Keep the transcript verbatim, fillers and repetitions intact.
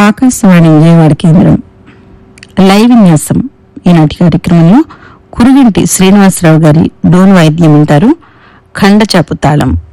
ఆకాశవాణి విజయవాడ కేంద్రం లైవ్ విన్యాసం. ఈనాటి కార్యక్రమంలో కురుగంటి శ్రీనివాసరావు గారి డోన్ వాయిద్యం వింటారు. ఖండచాపు తాళం.